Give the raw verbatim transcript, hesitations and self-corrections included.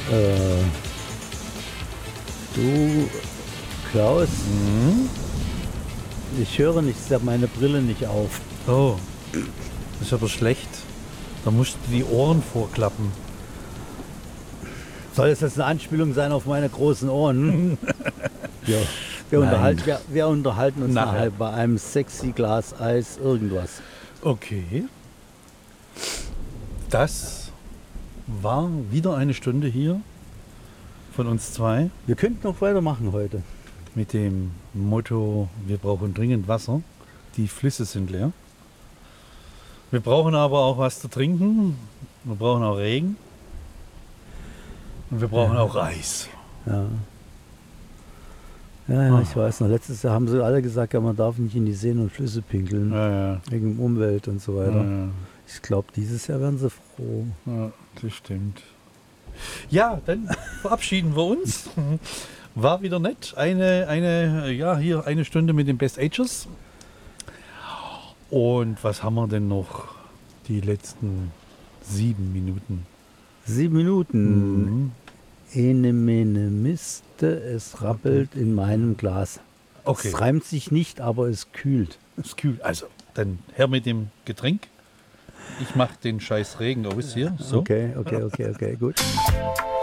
Äh, du, Klaus, Mhm. ich höre nichts, ich habe meine Brille nicht auf. Oh, das ist aber schlecht. Da musst du die Ohren vorklappen. Soll es jetzt eine Anspielung sein auf meine großen Ohren? ja. Wir, Nein. unterhalten, wir, wir unterhalten uns Nachher. nachher bei einem sexy Glas Eis irgendwas. Okay. Das war wieder eine Stunde hier von uns zwei Wir könnten noch weitermachen heute. mit dem Motto, wir brauchen dringend Wasser. Die Flüsse sind leer. Wir brauchen aber auch was zu trinken. Wir brauchen auch Regen. Und wir brauchen auch Eis. Ja. Ja, ja, Ah. ich weiß noch. Letztes Jahr haben sie alle gesagt, ja, man darf nicht in die Seen und Flüsse pinkeln, Ja, ja. wegen Umwelt und so weiter. Ja, ja. Ich glaube, dieses Jahr werden sie froh. Ja, das stimmt. Ja, dann verabschieden wir uns. War wieder nett. Eine, eine, ja, hier eine Stunde mit den Best Agers. Und was haben wir denn noch? Die letzten sieben Minuten. Sieben Minuten. Mhm. Ene mene miste, es rappelt in meinem Glas. Okay, Es reimt sich nicht, aber es kühlt. ist kühl. Also, dann her mit dem Getränk. Ich mache den scheiß Regen aus hier. So. Okay, okay, okay, okay, gut.